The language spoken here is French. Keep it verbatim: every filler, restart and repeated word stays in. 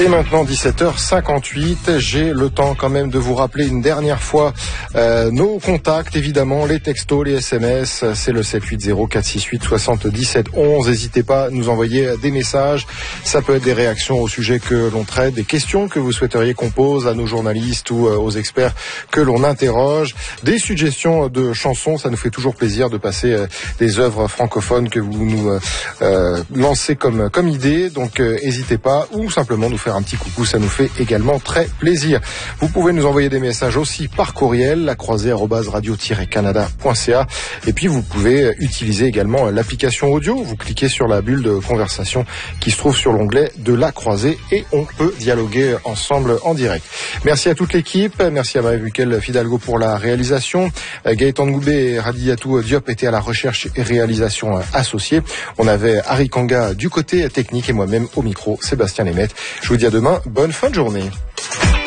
Et maintenant dix-sept heures cinquante-huit, j'ai le temps quand même de vous rappeler une dernière fois euh, nos contacts, évidemment, les textos, les S M S, c'est le sept huit zéro quatre six huit soixante-dix-sept onze. N'hésitez pas à nous envoyer des messages, ça peut être des réactions au sujet que l'on traite, des questions que vous souhaiteriez qu'on pose à nos journalistes ou euh, aux experts que l'on interroge, des suggestions de chansons, ça nous fait toujours plaisir de passer euh, des œuvres francophones que vous nous euh, euh, lancez comme, comme idée, donc n'hésitez euh, pas, ou simplement nous faire un petit coucou, ça nous fait également très plaisir. Vous pouvez nous envoyer des messages aussi par courriel, la croisée arobase radio tiret canada point c a, et puis vous pouvez utiliser également l'application audio, vous cliquez sur la bulle de conversation qui se trouve sur l'onglet de la croisée et on peut dialoguer ensemble en direct. Merci à toute l'équipe, merci à Marie-Michel Fidalgo pour la réalisation, Gaëtan Ngoubé et Radiatou Diop étaient à la recherche et réalisation associée, on avait Harry Kanga du côté technique et moi-même au micro, Sébastien Lemaitre. Je vous dis à demain, bonne fin de journée.